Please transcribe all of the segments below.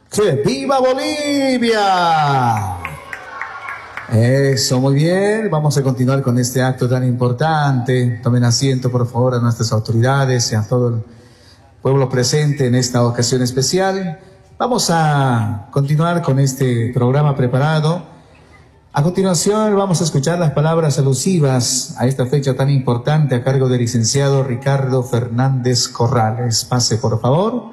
¡Que viva Bolivia! Eso, muy bien. Vamos a continuar con este acto tan importante. Tomen asiento, por favor, a nuestras autoridades y a todo el pueblo presente en esta ocasión especial. Vamos a continuar con este programa preparado. A continuación vamos a escuchar las palabras alusivas a esta fecha tan importante a cargo del licenciado Ricardo Fernández Corrales. Pase, por favor.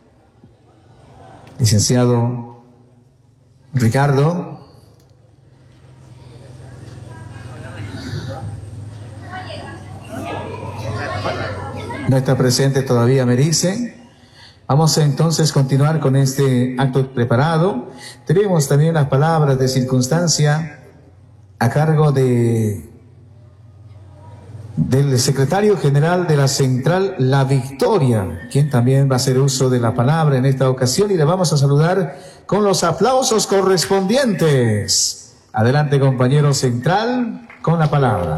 Licenciado Ricardo. No está presente todavía, me dice. Vamos a entonces continuar con este acto preparado. Tenemos también las palabras de circunstancia a cargo del secretario general de la Central La Victoria, quien también va a hacer uso de la palabra en esta ocasión, y le vamos a saludar con los aplausos correspondientes. Adelante, compañero Central, con la palabra.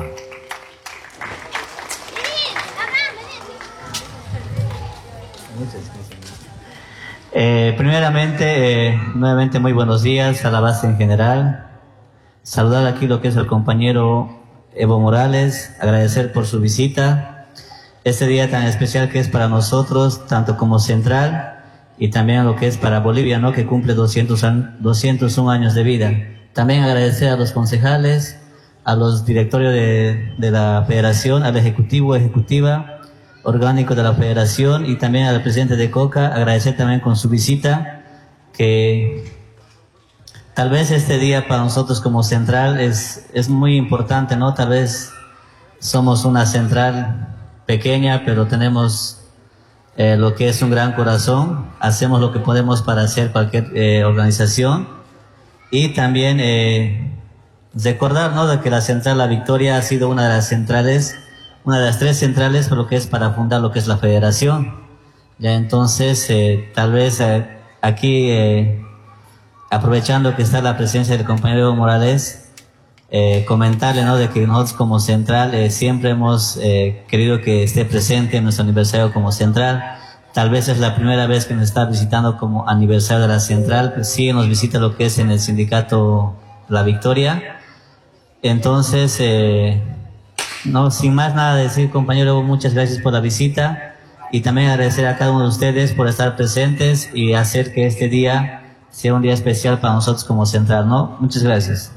Primeramente, nuevamente muy buenos días a la base en general. Saludar aquí lo que es el compañero Evo Morales, agradecer por su visita. Este día tan especial que es para nosotros, tanto como Central, y también lo que es para Bolivia, ¿no? Que cumple 201 años de vida. También agradecer a los concejales, a los directorios de la Federación, al Ejecutiva, orgánico de la Federación, y también al presidente de COCA, agradecer también con su visita, que tal vez este día para nosotros como Central es muy importante, ¿no? Tal vez somos una central pequeña, pero tenemos lo que es un gran corazón, hacemos lo que podemos para hacer cualquier organización, y también recordar, ¿no? De que la Central La Victoria ha sido una de las centrales, una de las 3 centrales por lo que es para fundar lo que es la Federación. Ya entonces, tal vez aquí, aprovechando que está la presencia del compañero Evo Morales, comentarle, ¿no? De que nosotros como Central siempre hemos querido que esté presente en nuestro aniversario como Central. Tal vez es la primera vez que nos está visitando como aniversario de la Central, pues sí nos visita lo que es en el sindicato La Victoria. Entonces, no, sin más nada decir, compañero, muchas gracias por la visita, y también agradecer a cada uno de ustedes por estar presentes y hacer que este día sea un día especial para nosotros como Central, ¿no? Muchas gracias.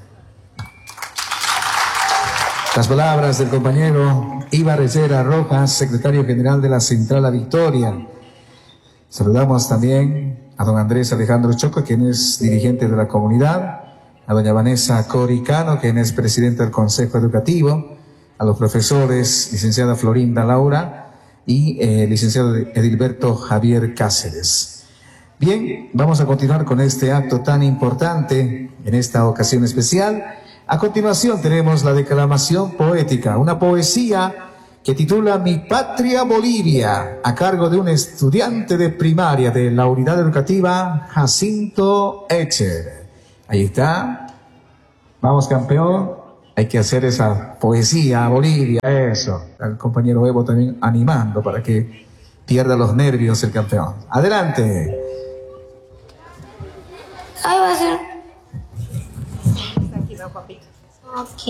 Las palabras del compañero Ibar Herrera Rojas, secretario general de la Central La Victoria. Saludamos también a don Andrés Alejandro Choco, quien es dirigente de la comunidad, a doña Vanessa Coricano, quien es presidenta del Consejo Educativo, a los profesores, licenciada Florinda Laura y licenciado Edilberto Javier Cáceres. Bien, vamos a continuar con este acto tan importante en esta ocasión especial. A continuación tenemos la declamación poética, una poesía que titula Mi Patria Bolivia, a cargo de un estudiante de primaria de la unidad educativa Jacinto Echer. Ahí está. Vamos, campeón. Hay que hacer esa poesía a Bolivia, eso. Al compañero Evo también animando para que pierda los nervios el campeón. Adelante. Ahí va a ser. Ok.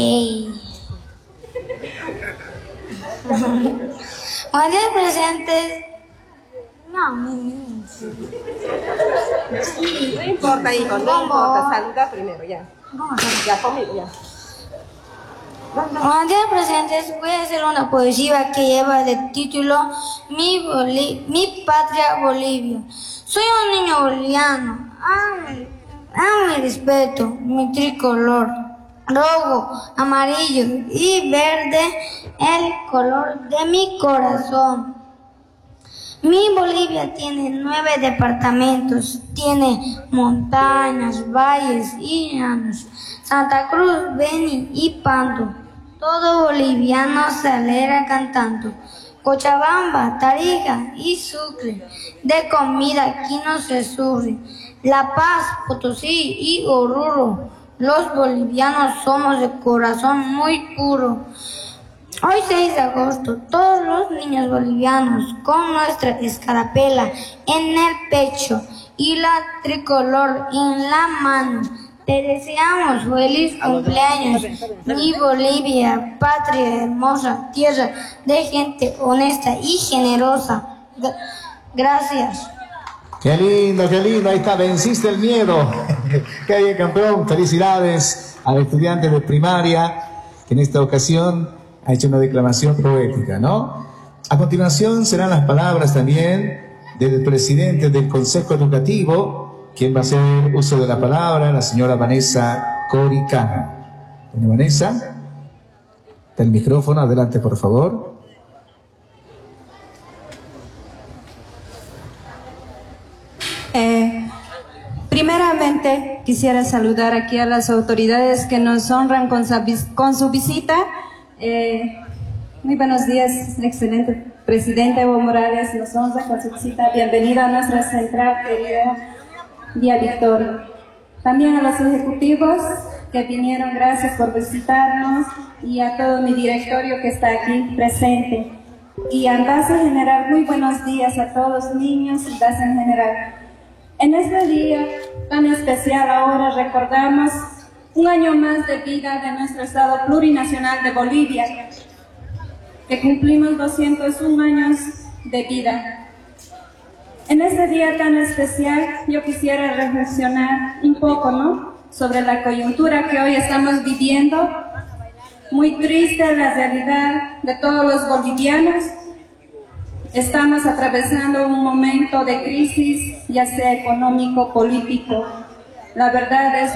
Buen día, presentes. No. No importa, hijo, no importa. Saluda primero, ya. Ya, conmigo, ya. Buenos días, presentes. Voy a hacer una poesía que lleva de título Mi Patria Bolivia. Soy un niño boliviano. Amo y respeto mi tricolor. Rojo, amarillo y verde, el color de mi corazón. Mi Bolivia tiene 9 departamentos, tiene montañas, valles y llanos, Santa Cruz, Beni y Pando. Todo boliviano se alegra cantando. Cochabamba, Tarija y Sucre, de comida aquí no se sufre. La Paz, Potosí y Oruro, los bolivianos somos de corazón muy puro. Hoy 6 de agosto, todos los niños bolivianos con nuestra escarapela en el pecho y la tricolor en la mano, te deseamos feliz cumpleaños, mi Bolivia, patria hermosa, tierra de gente honesta y generosa. Gracias. Qué lindo, ahí está, venciste el miedo. Qué bien, campeón, felicidades al estudiante de primaria que en esta ocasión ha hecho una declamación poética, ¿no? A continuación serán las palabras también del presidente del Consejo Educativo, quien va a hacer uso de la palabra, la señora Vanessa Coricana. Doña Vanessa, el micrófono, adelante por favor. Primeramente quisiera saludar aquí a las autoridades que nos honran con su visita. Muy buenos días, excelente presidente Evo Morales, nos honra con su visita. Bienvenida a nuestra central querida Vía Victoria. También a los ejecutivos que vinieron, gracias por visitarnos, y a todo mi directorio que está aquí presente. Y a DAS en general, muy buenos días a todos los niños y DAS en general. En este día tan especial ahora recordamos un año más de vida de nuestro Estado plurinacional de Bolivia, que cumplimos 201 años de vida. En este día tan especial yo quisiera reflexionar un poco, ¿no?, sobre la coyuntura que hoy estamos viviendo. Muy triste la realidad de todos los bolivianos. Estamos atravesando un momento de crisis, ya sea económico, político. La verdad es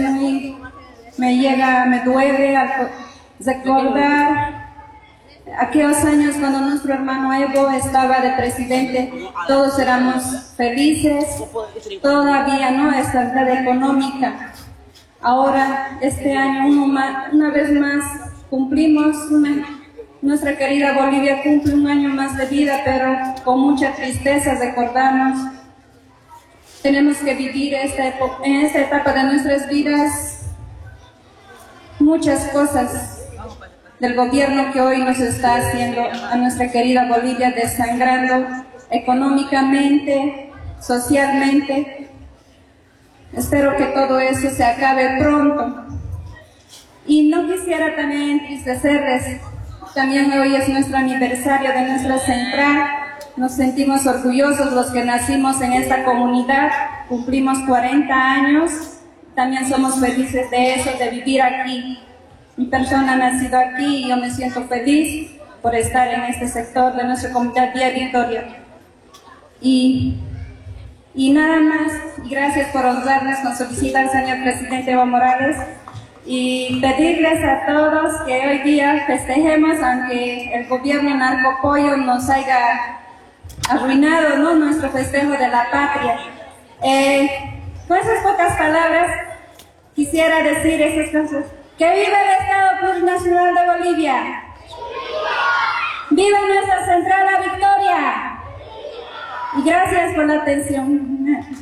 me duele recordar aquellos años cuando nuestro hermano Evo estaba de presidente. Todos éramos felices, todavía no estabilidad económica. Ahora, este año, una vez más, cumplimos nuestra querida Bolivia cumple un año más de vida, pero con mucha tristeza recordamos. Tenemos que vivir en esta etapa de nuestras vidas muchas cosas del gobierno que hoy nos está haciendo a nuestra querida Bolivia desangrando económicamente, socialmente. Espero que todo eso se acabe pronto. Y no quisiera también entristecerles. También hoy es nuestro aniversario de nuestra central. Nos sentimos orgullosos los que nacimos en esta comunidad. Cumplimos 40 años. También somos felices de eso, de vivir aquí. Mi persona ha nacido aquí y yo me siento feliz por estar en este sector de nuestra comunidad Vía Victoria. Y nada más, y gracias por honrarnos con su visita al señor presidente Evo Morales. Y pedirles a todos que hoy día festejemos, aunque el gobierno narcopollo nos haya arruinado, ¿no?, nuestro festejo de la patria. Con esas pocas palabras quisiera decir esas cosas. ¡Que viva el Estado plurinacional de Bolivia! ¡Viva nuestra central La Victoria! Y gracias por la atención.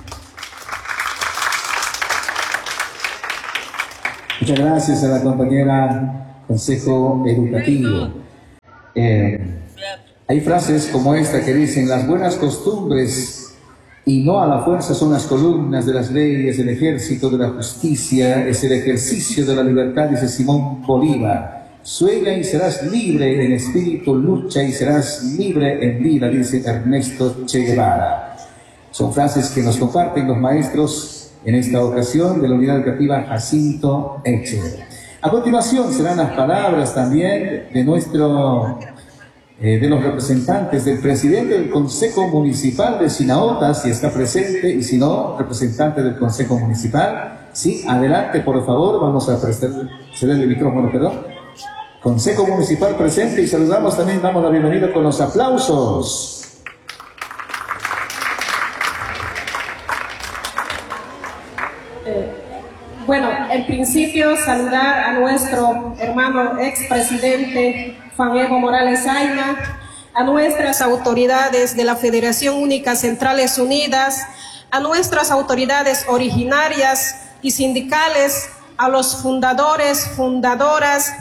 Muchas gracias a la compañera Consejo Educativo. Hay frases como esta que dicen: las buenas costumbres y no a la fuerza son las columnas de las leyes, el ejército de la justicia es el ejercicio de la libertad, dice Simón Bolívar. Sueña y serás libre en espíritu, lucha y serás libre en vida, dice Ernesto Che Guevara. Son frases que nos comparten los maestros en esta ocasión de la Unidad Educativa Jacinto Etcher. A continuación serán las palabras también de los representantes del presidente del Consejo Municipal de Sinaota, si está presente, y si no, representante del Consejo Municipal. Sí, adelante, por favor, vamos a ceder el micrófono, perdón. Consejo Municipal presente, y saludamos también, damos la bienvenida con los aplausos. Bueno, en principio saludar a nuestro hermano expresidente Juan Evo Morales Ayma, a nuestras autoridades de la Federación Única Centrales Unidas, a nuestras autoridades originarias y sindicales, a los fundadores, fundadoras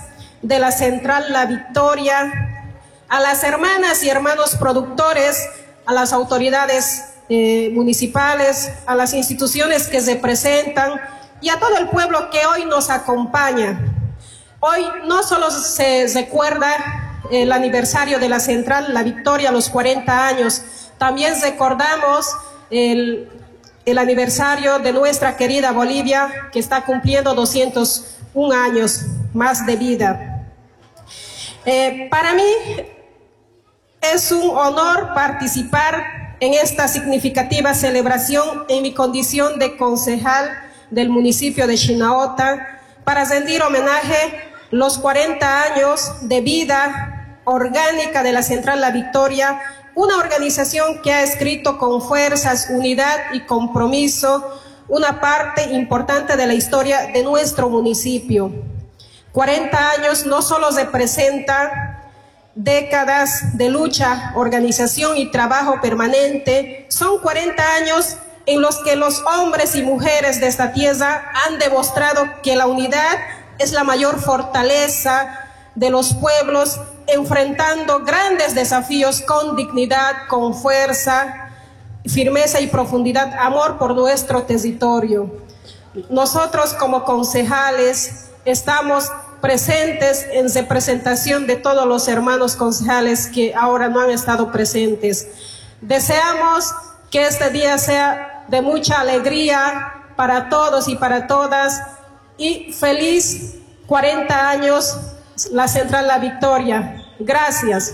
de la Central La Victoria, a las hermanas y hermanos productores, a las autoridades municipales, a las instituciones que representan y a todo el pueblo que hoy nos acompaña. Hoy no solo se recuerda el aniversario de la Central La Victoria, los 40 años, también recordamos el aniversario de nuestra querida Bolivia, que está cumpliendo 201 años más de vida. Para mí es un honor participar en esta significativa celebración en mi condición de concejal del municipio de Chinaota para rendir homenaje los 40 años de vida orgánica de la Central La Victoria, una organización que ha escrito con fuerzas, unidad y compromiso una parte importante de la historia de nuestro municipio. 40 años no solo representa décadas de lucha, organización y trabajo permanente, son 40 años en los que los hombres y mujeres de esta tierra han demostrado que la unidad es la mayor fortaleza de los pueblos, enfrentando grandes desafíos con dignidad, con fuerza, firmeza y profundidad, amor por nuestro territorio. Nosotros como concejales estamos presentes en representación de todos los hermanos concejales que ahora no han estado presentes. Deseamos que este día sea de mucha alegría para todos y para todas, y feliz 40 años la Central La Victoria. Gracias.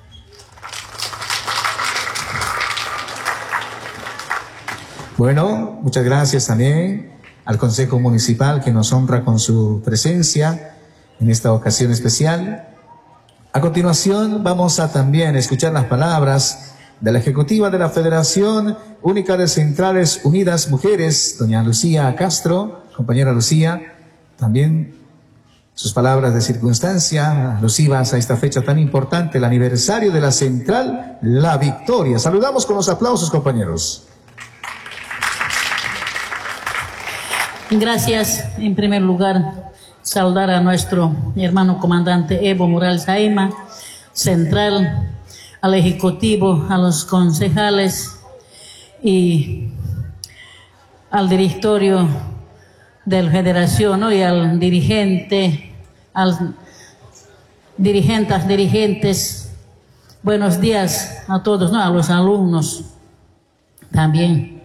Bueno, muchas gracias también al Consejo Municipal que nos honra con su presencia en esta ocasión especial. A continuación vamos a también escuchar las palabras de la ejecutiva de la Federación Única de Centrales Unidas Mujeres, doña Lucía Castro. Compañera Lucía, también sus palabras de circunstancia alusivas a esta fecha tan importante, el aniversario de la Central La Victoria. Saludamos con los aplausos, compañeros. Gracias. En primer lugar, saludar a nuestro hermano comandante Evo Morales Aima, central, al ejecutivo, a los concejales y al directorio de la federación, ¿no? Y al dirigente, dirigentes. Buenos días a todos, ¿no? A los alumnos también.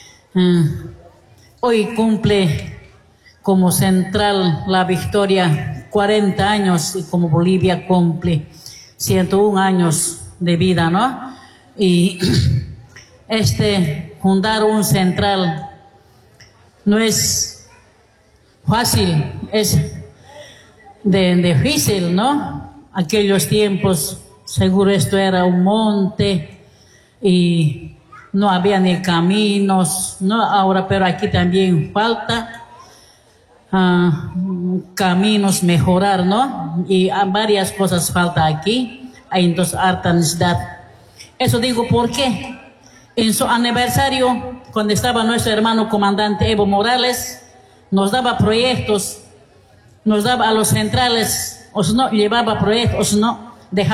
Hoy cumple como Central La Victoria 40 años y como Bolivia cumple 101 años de vida, ¿no? Y fundar un central no es fácil, es difícil, ¿no? Aquellos tiempos, seguro esto era un monte y no había ni caminos, ¿no? Ahora, pero aquí también falta caminos mejorar, ¿no? Y varias cosas falta aquí, hay entonces harta necesidad. Eso digo porque en su aniversario, cuando estaba nuestro hermano comandante Evo Morales, nos daba proyectos, nos daba a los centrales, o si no, llevaba proyectos, o si no,